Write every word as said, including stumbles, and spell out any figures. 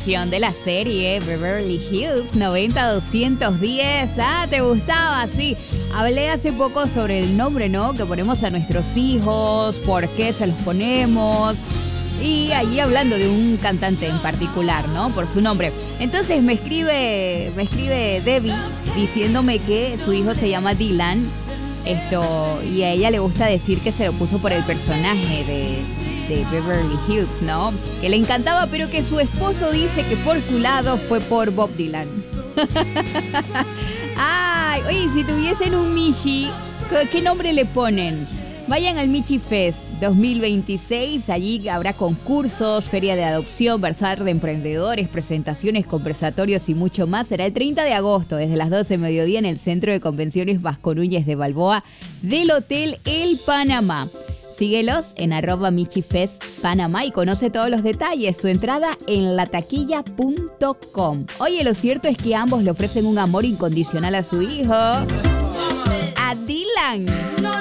canción de la serie Beverly Hills noventa doscientos diez. Ah, ¿te gustaba? Sí. Hablé hace poco sobre el nombre, ¿no? Que ponemos a nuestros hijos, por qué se los ponemos. Y allí hablando de un cantante en particular, ¿no? Por su nombre. Entonces me escribe, me escribe Debbie diciéndome que su hijo se llama Dylan. Esto, y a ella le gusta decir que se lo puso por el personaje de, de Beverly Hills, ¿no? Que le encantaba, pero que su esposo dice que por su lado fue por Bob Dylan. Ay, oye, si tuviesen un Michi, ¿qué nombre le ponen? Vayan al Michi Fest dos mil veintiséis, allí habrá concursos, feria de adopción, bazar de emprendedores, presentaciones, conversatorios y mucho más. Será el treinta de agosto, desde las doce de mediodía en el Centro de Convenciones Vasco Núñez de Balboa del Hotel El Panamá. Síguelos en arroba michifest Panamá y conoce todos los detalles. Tu entrada en lataquilla punto com. Oye, lo cierto es que ambos le ofrecen un amor incondicional a su hijo, a Dylan.